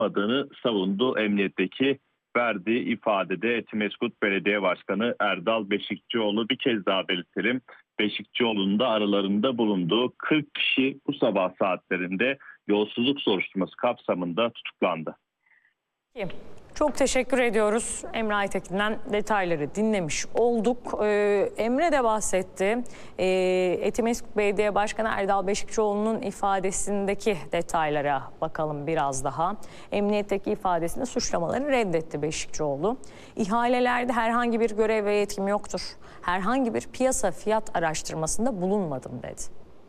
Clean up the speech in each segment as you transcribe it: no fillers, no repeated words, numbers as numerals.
yapmadığını savundu. Emniyetteki verdiği ifadede Etimesgut Belediye Başkanı Erdal Beşikçioğlu, bir kez daha belirtelim, Beşikçioğlu'nun da aralarında bulunduğu 40 kişi bu sabah saatlerinde yolsuzluk soruşturması kapsamında tutuklandı. Çok teşekkür ediyoruz. Emre Aytekin'den detayları dinlemiş olduk. Emre de bahsetti. Etimesgut Belediye Başkanı Erdal Beşikçioğlu'nun ifadesindeki detaylara bakalım biraz daha. Emniyetteki ifadesinde suçlamaları reddetti Beşikçioğlu. İhalelerde herhangi bir görev ve yetkim yoktur. Herhangi bir piyasa fiyat araştırmasında bulunmadım dedi.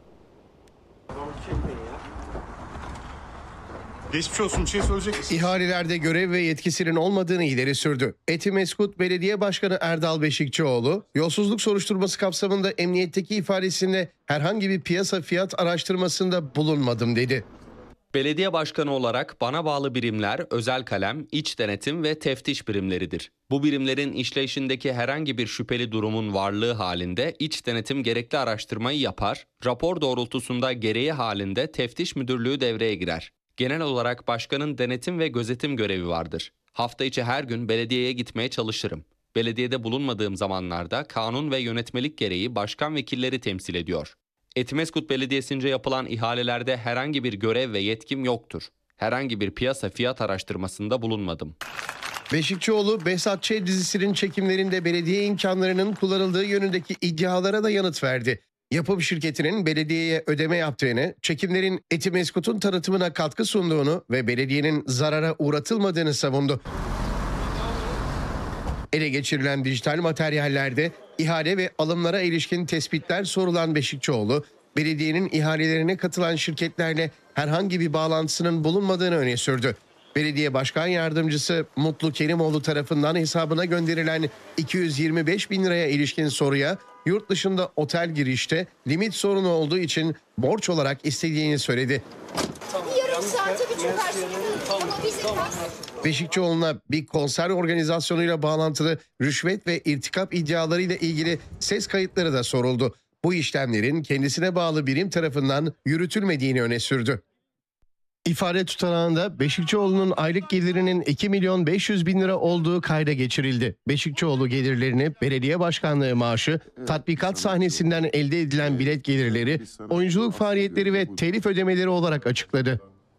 Geçmiş olsun, bir şey söyleyecek misin? İhalelerde görev ve yetkisinin olmadığını ileri sürdü. Etimesgut Belediye Başkanı Erdal Beşikçioğlu, yolsuzluk soruşturması kapsamında emniyetteki ifadesinde herhangi bir piyasa fiyat araştırmasında bulunmadım dedi. Belediye başkanı olarak bana bağlı birimler özel kalem, iç denetim ve teftiş birimleridir. Bu birimlerin işleyişindeki herhangi bir şüpheli durumun varlığı halinde iç denetim gerekli araştırmayı yapar, rapor doğrultusunda gereği halinde teftiş müdürlüğü devreye girer. Genel olarak başkanın denetim ve gözetim görevi vardır. Hafta içi her gün belediyeye gitmeye çalışırım. Belediyede bulunmadığım zamanlarda kanun ve yönetmelik gereği başkan vekilleri temsil ediyor. Etimesgut Belediyesi'nce yapılan ihalelerde herhangi bir görev ve yetkim yoktur. Herhangi bir piyasa fiyat araştırmasında bulunmadım. Beşikçioğlu, Behzat Ç. dizisinin çekimlerinde belediye imkanlarının kullanıldığı yönündeki iddialara da yanıt verdi. Yapım şirketinin belediyeye ödeme yaptığını, çekimlerin Etimesgut'un tanıtımına katkı sunduğunu ve belediyenin zarara uğratılmadığını savundu. Ele geçirilen dijital materyallerde ihale ve alımlara ilişkin tespitler sorulan Beşikçioğlu, belediyenin ihalelerine katılan şirketlerle herhangi bir bağlantısının bulunmadığını öne sürdü. Belediye Başkan Yardımcısı Mutlu Kerimoğlu tarafından hesabına gönderilen 225 bin liraya ilişkin soruya yurt dışında otel girişte limit sorunu olduğu için borç olarak istediğini söyledi. Yarım saate bir çok Beşikçioğlu'na bir konser organizasyonuyla bağlantılı rüşvet ve irtikap iddialarıyla ilgili ses kayıtları da soruldu. Bu işlemlerin kendisine bağlı birim tarafından yürütülmediğini öne sürdü. İfade tutanağında Beşikçioğlu'nun aylık gelirinin 2 milyon 500 bin lira olduğu kayda geçirildi. Beşikçioğlu gelirlerini belediye başkanlığı maaşı, tatbikat sahnesinden elde edilen bilet gelirleri, oyunculuk faaliyetleri ve telif ödemeleri olarak açıkladı.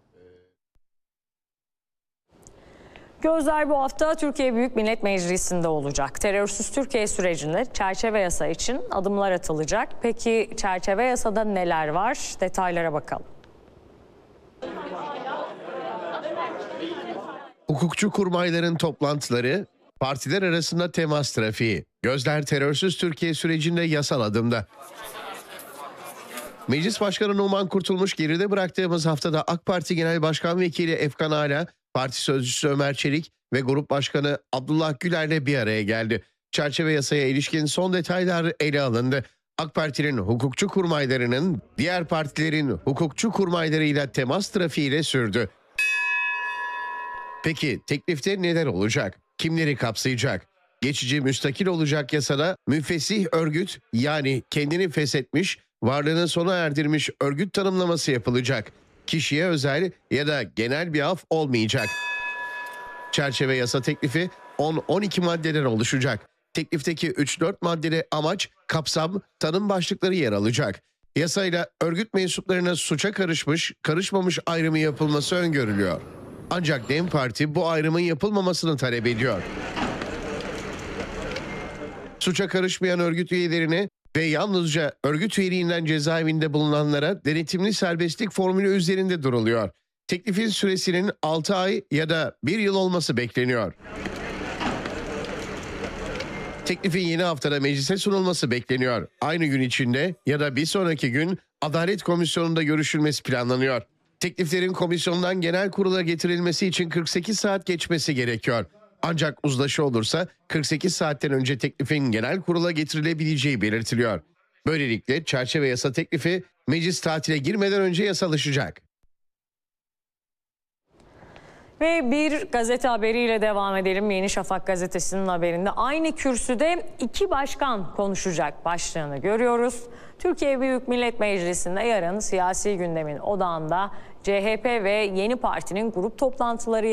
Gözler bu hafta Türkiye Büyük Millet Meclisi'nde olacak. Terörsüz Türkiye sürecinde çerçeve yasa için adımlar atılacak. Peki çerçeve yasada neler var? Detaylara bakalım. Hukukçu kurmayların toplantıları, partiler arasında temas trafiği, gözler terörsüz Türkiye sürecinde yasal adımda. Meclis Başkanı Numan Kurtulmuş geride bıraktığımız haftada AK Parti Genel Başkan Vekili Efkan Ala, Parti Sözcüsü Ömer Çelik ve Grup Başkanı Abdullah Güler'le bir araya geldi. Çerçeve yasaya ilişkin son detaylar ele alındı. AK Parti'nin hukukçu kurmaylarının diğer partilerin hukukçu kurmaylarıyla temas trafiğiyle sürdü. Peki teklifte neler olacak? Kimleri kapsayacak? Geçici müstakil olacak yasada müfessih örgüt, yani kendini feshetmiş, varlığını sona erdirmiş örgüt tanımlaması yapılacak. Kişiye özel ya da genel bir af olmayacak. Çerçeve yasa teklifi 10-12 maddeden oluşacak. Teklifteki 3-4 maddede amaç, kapsam, tanım başlıkları yer alacak. Yasayla örgüt mensuplarına suça karışmış, karışmamış ayrımı yapılması öngörülüyor. Ancak DEM Parti bu ayrımın yapılmamasını talep ediyor. Suça karışmayan örgüt üyelerine ve yalnızca örgüt üyeliğinden cezaevinde bulunanlara denetimli serbestlik formülü üzerinde duruluyor. Teklifin süresinin 6 ay ya da 1 yıl olması bekleniyor. Teklifin yeni haftada meclise sunulması bekleniyor. Aynı gün içinde ya da bir sonraki gün Adalet Komisyonu'nda görüşülmesi planlanıyor. Tekliflerin komisyondan genel kurula getirilmesi için 48 saat geçmesi gerekiyor. Ancak uzlaşı olursa 48 saatten önce teklifin genel kurula getirilebileceği belirtiliyor. Böylelikle çerçeve yasa teklifi meclis tatile girmeden önce yasalaşacak. Ve bir gazete haberiyle devam edelim. Yeni Şafak gazetesinin haberinde aynı kürsüde iki başkan konuşacak başlığını görüyoruz. Türkiye Büyük Millet Meclisi'nde yarın siyasi gündemin odağında CHP ve Yeni Parti'nin grup toplantıları